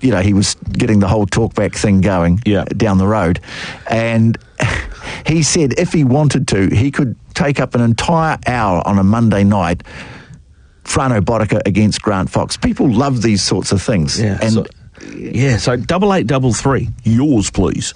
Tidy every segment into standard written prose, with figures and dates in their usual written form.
he was getting the whole talkback thing going down the road. And he said if he wanted to, he could take up an entire hour on a Monday night, Frano Bodica against Grant Fox. People love these sorts of things. Yeah, and so 8833, yours, please.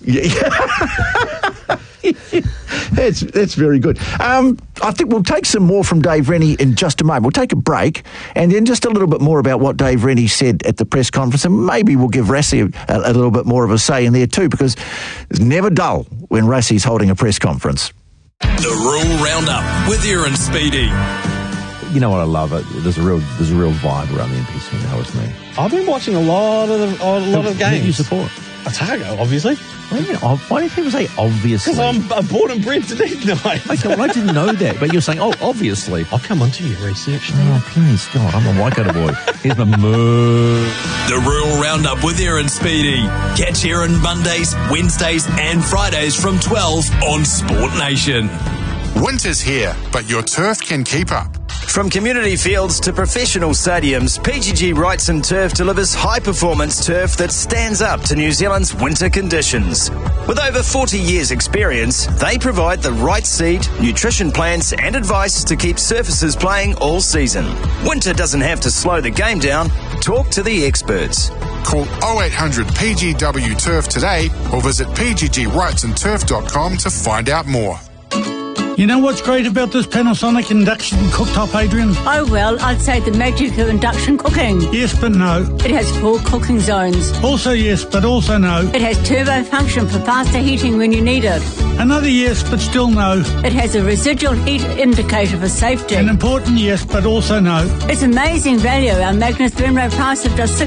That's very good. I think we'll take some more from Dave Rennie in just a moment. We'll take a break and then just a little bit more about what Dave Rennie said at the press conference, and maybe we'll give Rassie a little bit more of a say in there too, because it's never dull when Rassie's holding a press conference. The Rural Roundup with Aaron Speedy. You know what I love? There's a real vibe around the NPC now, isn't there? I've been watching a lot of games. Who do you support? Otago, obviously. Why do people say obviously? Because I'm born and bred to Night. Okay, well, I didn't know that, but you're saying, obviously. I'll come onto your research. Oh, please, God, I'm a Waikato boy. Here's my moo. The Rural Roundup with Aaron Speedy. Catch Aaron Mondays, Wednesdays and Fridays from 12 on Sport Nation. Winter's here, but your turf can keep up. From community fields to professional stadiums, PGG Wrightson Turf delivers high-performance turf that stands up to New Zealand's winter conditions. With over 40 years' experience, they provide the right seed, nutrition plans and advice to keep surfaces playing all season. Winter doesn't have to slow the game down. Talk to the experts. Call 0800 PGW Turf today or visit pggwrightsonturf.com to find out more. You know what's great about this Panasonic induction cooktop, Adrian? Oh, well, I'd say the magic of induction cooking. Yes, but no. It has 4 cooking zones. Also yes, but also no. It has turbo function for faster heating when you need it. Another yes, but still no. It has a residual heat indicator for safety. An important yes, but also no. It's amazing value. Our Magnus Venro price of just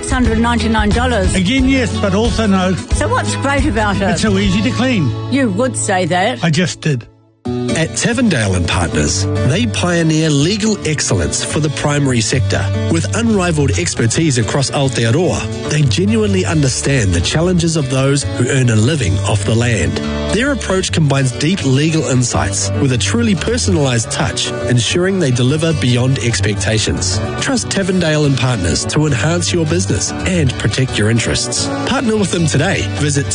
$699. Again yes, but also no. So what's great about it? It's so easy to clean. You would say that. I just did. At Tavendale and Partners, they pioneer legal excellence for the primary sector. With unrivaled expertise across Aotearoa, they genuinely understand the challenges of those who earn a living off the land. Their approach combines deep legal insights with a truly personalised touch, ensuring they deliver beyond expectations. Trust Tavendale and Partners to enhance your business and protect your interests. Partner with them today. Visit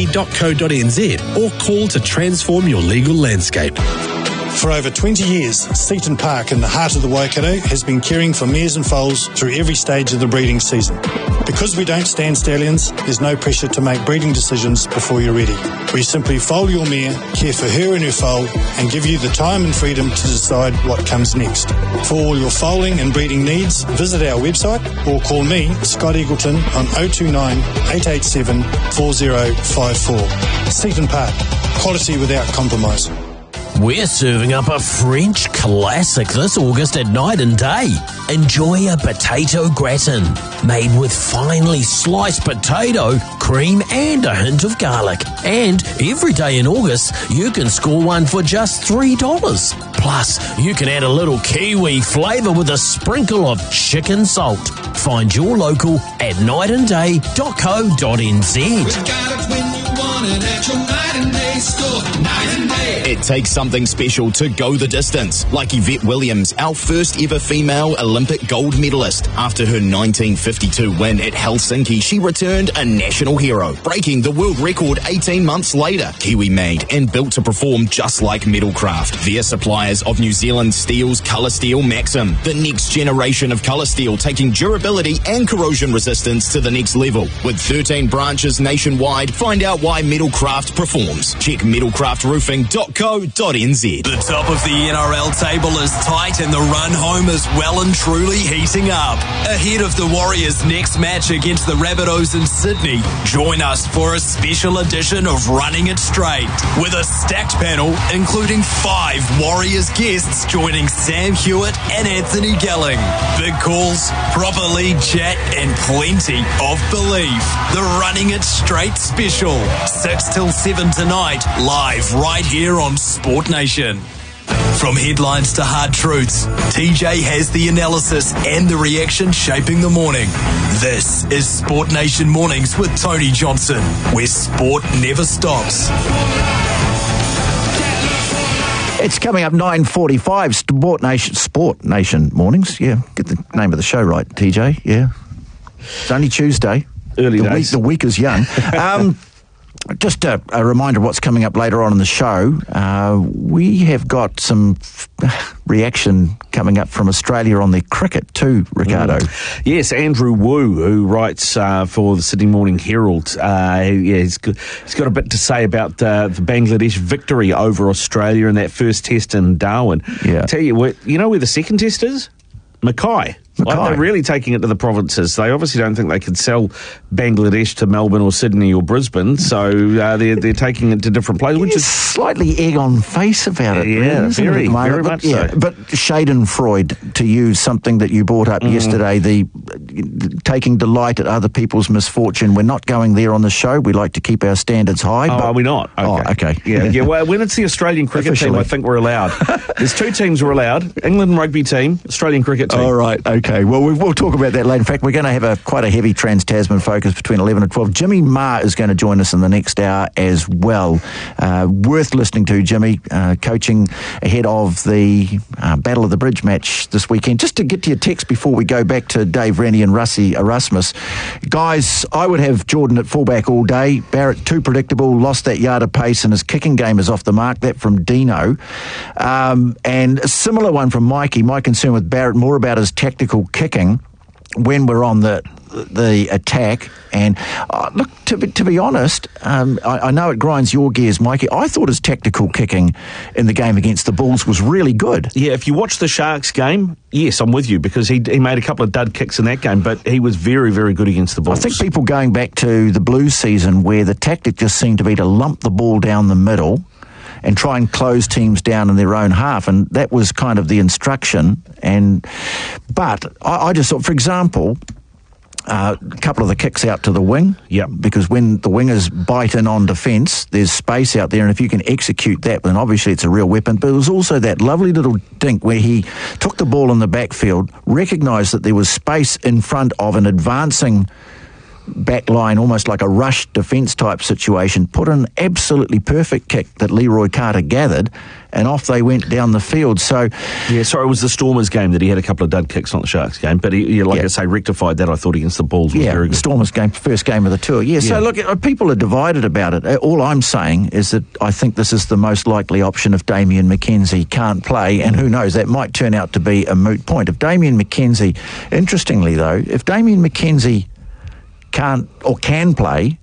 tp.co.nz or call to transform your legal landscape. For over 20 years, Seaton Park in the heart of the Waikato has been caring for mares and foals through every stage of the breeding season. Because we don't stand stallions, there's no pressure to make breeding decisions before you're ready. We simply foal your mare, care for her and her foal, and give you the time and freedom to decide what comes next. For all your foaling and breeding needs, visit our website or call me, Scott Eagleton, on 029 887 4054. Seaton Park, quality without compromise. We're serving up a French classic this August at Night and Day. Enjoy a potato gratin made with finely sliced potato, cream and a hint of garlic. And every day in August, you can score one for just $3. Plus, you can add a little kiwi flavour with a sprinkle of chicken salt. Find your local at nightandday.co.nz. We got it when you want it at your Night and Day store. Night and Day. It takes something special to go the distance, like Yvette Williams, our first ever female Olympic gold medalist. After her 1952 win at Helsinki, she returned a national hero, breaking the world record 18 months later. Kiwi made and built to perform just like Metalcraft. They're suppliers of New Zealand Steel's Colour Steel Maxim, the next generation of colour steel, taking durability and corrosion resistance to the next level. With 13 branches nationwide, find out why Metalcraft performs. Check metalcraftroofing.co.nz. The top of the NRL table is tight and the run home is well and truly heating up. Ahead of the Warriors' next match against the Rabbitohs in Sydney, join us for a special edition of Running It Straight with a stacked panel including 5 Warriors guests joining Sam Hewitt and Anthony Gelling. Big calls, proper lead chat and plenty of belief. The Running It Straight special, 6 till 7 tonight, live right here on Sport Nation. From headlines to hard truths, TJ has the analysis and the reaction shaping the morning. This is Sport Nation Mornings with Tony Johnson, where sport never stops. It's coming up 9:45, Sport Nation Mornings. Yeah, get the name of the show right, TJ. Yeah. It's only Tuesday. Early days. The week is young. Just a reminder of what's coming up later on in the show. We have got some reaction coming up from Australia on their cricket too, Ricardo. Yes, Andrew Wu, who writes for the Sydney Morning Herald. He's got a bit to say about the Bangladesh victory over Australia in that first test in Darwin. Yeah. Tell you what, you know where the second test is? Mackay. Like, they're really taking it to the provinces. They obviously don't think they could sell Bangladesh to Melbourne or Sydney or Brisbane, so they're taking it to different places. Which is slightly egg on face about it. Yeah, very much so. But Schadenfreude, to use something that you brought up yesterday, the taking delight at other people's misfortune. We're not going there on the show. We like to keep our standards high. Oh, but, are we not? Okay. Yeah. Yeah. Well, when it's the Australian cricket team, I think we're allowed. There's two teams we're allowed: England rugby team, Australian cricket team. All right. Okay. Well, we'll talk about that later. In fact, we're going to have quite a heavy Trans-Tasman focus between 11 and 12. Jimmy Ma is going to join us in the next hour as well. Worth listening to, Jimmy, coaching ahead of the Battle of the Bridge match this weekend. Just to get to your text before we go back to Dave Rennie and Rusty Erasmus. Guys, I would have Jordan at fullback all day. Barrett, too predictable, lost that yard of pace, and his kicking game is off the mark. That from Dino. And a similar one from Mikey. My concern with Barrett, more about his tactical kicking when we're on the attack. And look, to be honest, I know it grinds your gears, Mikey. I thought his tactical kicking in the game against the Bulls was really good. Yeah, if you watch the Sharks game, yes, I'm with you, because he made a couple of dud kicks in that game, but he was very, very good against the Bulls. I think people going back to the Blues season where the tactic just seemed to be to lump the ball down the middle and try and close teams down in their own half, and that was kind of the instruction. But I just thought, for example, a couple of the kicks out to the wing, because when the wingers bite in on defence, there's space out there, and if you can execute that, then obviously it's a real weapon. But it was also that lovely little dink where he took the ball in the backfield, recognised that there was space in front of an advancing back line, almost like a rush defence type situation, put an absolutely perfect kick that Leroy Carter gathered, and off they went down the field. So, yeah, sorry, it was the Stormers game that he had a couple of dud kicks, not the Sharks game, but he, I say, rectified that. I thought against the Bulls was very good. Stormers game, first game of the tour. Yeah, so look, people are divided about it. All I'm saying is that I think this is the most likely option if Damien McKenzie can't play, and who knows, that might turn out to be a moot point. If Damien McKenzie, interestingly though, if Damien McKenzie can't or can play,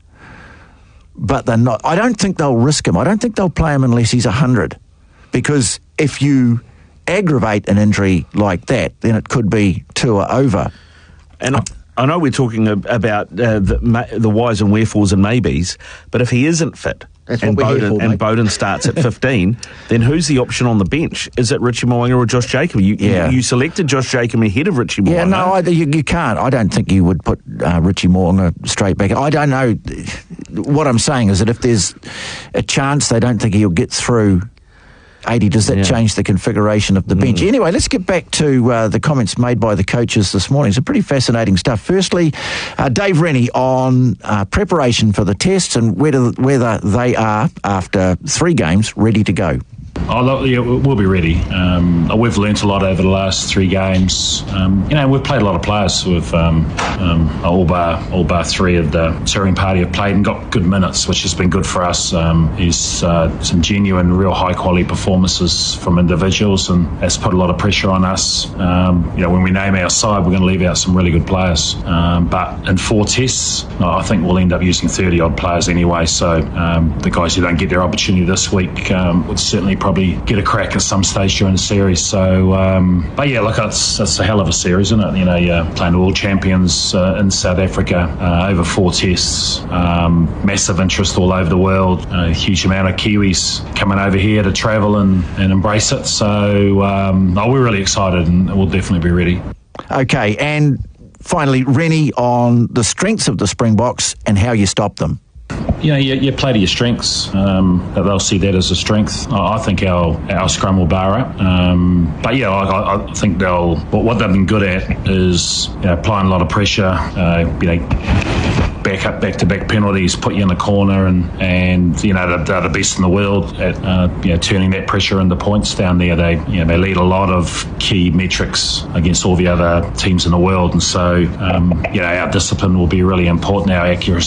but they're not, I don't think they'll risk him. I don't think they'll play him unless he's 100, because if you aggravate an injury like that, then it could be tour over. And I know we're talking about the whys and wherefores and maybes, but if he isn't fit, Bowden starts at 15, then who's the option on the bench? Is it Richie Mo'unga or Josh Jacob? You selected Josh Jacob ahead of Richie Mo'unga. Yeah, no, you can't. I don't think you would put Richie Mo'unga straight back. I don't know. What I'm saying is that if there's a chance they don't think he'll get through 80, does that change the configuration of the bench? Anyway, let's get back to the comments made by the coaches this morning. It's pretty fascinating stuff. Firstly, Dave Rennie on preparation for the tests and whether they are, after 3 games, ready to go. Oh, look, yeah, we'll be ready. We've learnt a lot over the last 3 games. We've played a lot of players with all bar 3 of the touring party have played and got good minutes, which has been good for us. There's some genuine, real high-quality performances from individuals, and that's put a lot of pressure on us. When we name our side, we're going to leave out some really good players. But in 4 tests, I think we'll end up using 30-odd players anyway, so the guys who don't get their opportunity this week would certainly probably get a crack at some stage during the series. So, but yeah, look, that's a hell of a series, isn't it? You're playing the world champions in South Africa over 4 tests, massive interest all over the world, a huge amount of Kiwis coming over here to travel and embrace it. So, we're really excited and we'll definitely be ready. Okay, and finally, Rennie on the strengths of the Springboks and how you stop them. You play to your strengths. They'll see that as a strength. I think our scrum will bar up. But yeah, I think what they've been good at is applying a lot of pressure. Back-to-back penalties, put you in the corner, and they're the best in the world at turning that pressure into points down there. They lead a lot of key metrics against all the other teams in the world, and so our discipline will be really important. Our accuracy